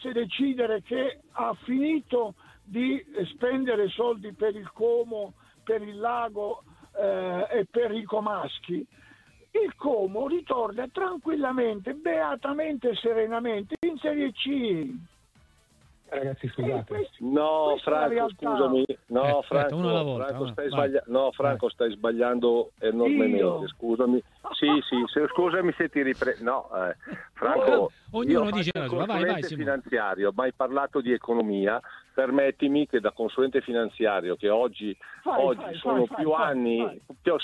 dovesse decidere che ha finito di spendere soldi per il Como, per il Lago e per i comaschi, il Como ritorna tranquillamente, beatamente, serenamente in Serie C. Ragazzi, scusate. No, Franco, scusami. No, Franco, uno alla volta, Franco, stai sbagliando enormemente, scusami. Sì, scusami se ti riprendo. No, Franco, ognuno dice la sua. Vai, finanziario, ma hai parlato di economia. Permettimi che da consulente finanziario, che oggi sono più anni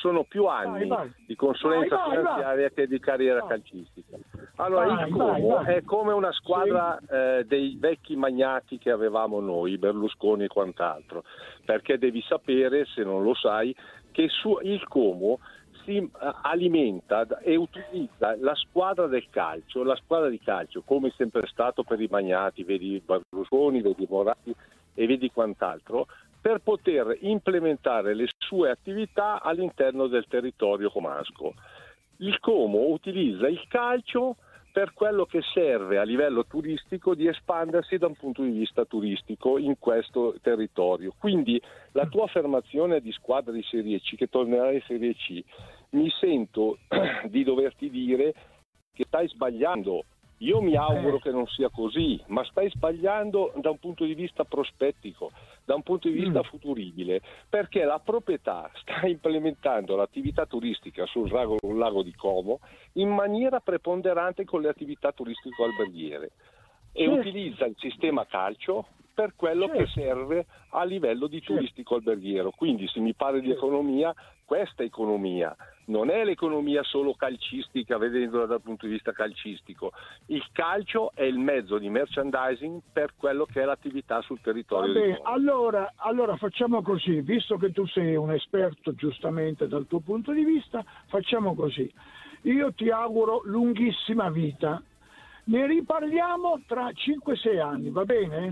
di consulenza finanziaria che di carriera calcistica. Allora, il Como è come una squadra dei vecchi magnati che avevamo noi, Berlusconi e quant'altro, perché devi sapere, se non lo sai, che il Como si alimenta e utilizza la squadra del calcio, la squadra di calcio, come è sempre stato per i magnati, vedi Berlusconi, vedi Moratti e vedi quant'altro, per poter implementare le sue attività all'interno del territorio comasco. Il Como utilizza il calcio per quello che serve a livello turistico di espandersi da un punto di vista turistico in questo territorio. Quindi la tua affermazione di squadra di Serie C, che tornerà in Serie C, mi sento di doverti dire che stai sbagliando. Io mi auguro che non sia così, ma stai sbagliando da un punto di vista prospettico, da un punto di vista futuribile, perché la proprietà sta implementando l'attività turistica sul lago di Como in maniera preponderante con le attività turistico-alberghiere e utilizza il sistema calcio per quello che serve a livello di turistico alberghiero. Quindi se mi parli di economia, questa economia non è l'economia solo calcistica, vedendola dal punto di vista calcistico. Il calcio è il mezzo di merchandising per quello che è l'attività sul territorio. Vabbè, allora facciamo così, visto che tu sei un esperto giustamente dal tuo punto di vista, facciamo così. Io ti auguro lunghissima vita. Ne riparliamo tra 5-6 anni, va bene?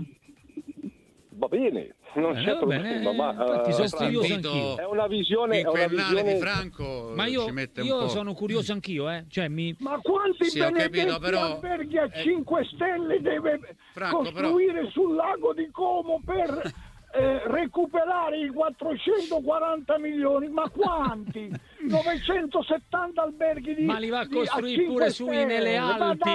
Va bene, non c'è problema, ma infatti sono curioso anch'io. È una visione di Franco. Ma io sono curioso anch'io, cioè ma quanti benedetti alberghi a 5 stelle deve costruire sul lago di Como per recuperare i 440 milioni? Ma quanti? 970 alberghi ma li va a costruire pure sui nelle Alpi.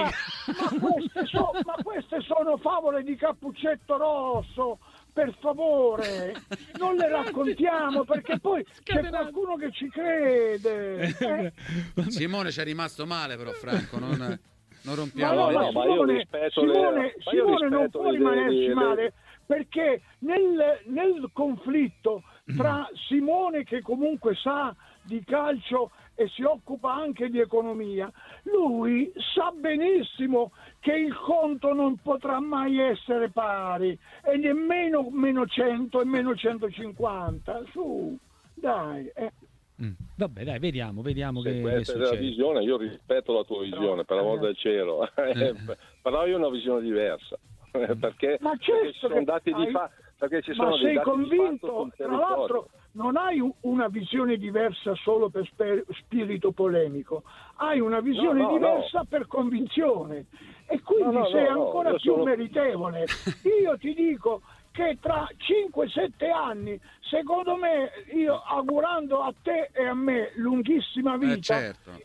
Ma queste sono favole di Cappuccetto Rosso. Per favore, non le raccontiamo, perché poi c'è qualcuno che ci crede. Simone ci è rimasto male, però Franco, non rompiamo. Ma io rispetto Simone non può rimanerci male, perché nel conflitto tra Simone, che comunque sa di calcio e si occupa anche di economia, lui sa benissimo che il conto non potrà mai essere pari, e nemmeno meno 100 e meno 150. Su, dai. Vabbè, dai, vediamo che questa è la visione. Io rispetto la tua visione, per l'amor del cielo, però io ho una visione diversa, perché ci sono dati di fatto. Perché ci sono dei dati convinto, tra l'altro non hai una visione diversa solo per spirito polemico, hai una visione diversa per convinzione, e quindi sei ancora più meritevole. Io ti dico che tra 5-7 anni, secondo me, io augurando a te e a me lunghissima vita,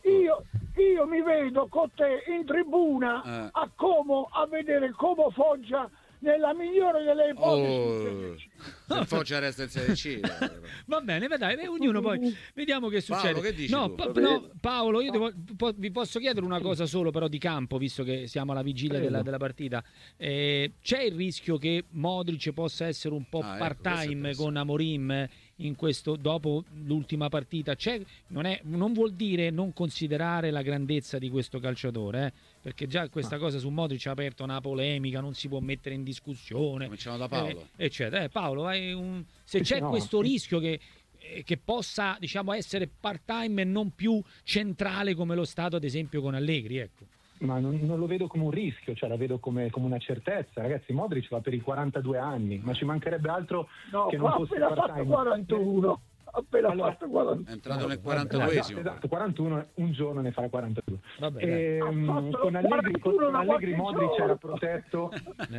io mi vedo con te in tribuna a Como a vedere Como Foggia nella migliore delle ipotesi. Se Foggia resta in Serie C. Va bene, dai, ognuno poi vediamo che succede. Paolo, che dici Paolo, io vi posso chiedere una cosa solo, però di campo, visto che siamo alla vigilia della partita. C'è il rischio che Modric possa essere un po' part-time con Amorim in questo, dopo l'ultima partita? Non vuol dire non considerare la grandezza di questo calciatore, perché già questa cosa su Modric ha aperto una polemica, non si può mettere in discussione. Cominciamo da Paolo. Eccetera. Paolo, se c'è questo rischio che possa, diciamo, essere part-time e non più centrale come lo stato, ad esempio, con Allegri, ecco. Ma non lo vedo come un rischio, cioè la vedo come una certezza. Ragazzi, Modric va per i 42 anni, ma ci mancherebbe altro che non fosse part-time. 41. Appena fatto 41. È entrato nel 42esimo. Esatto, 41, un giorno ne farà 42. Vabbè, con Allegri Modric era protetto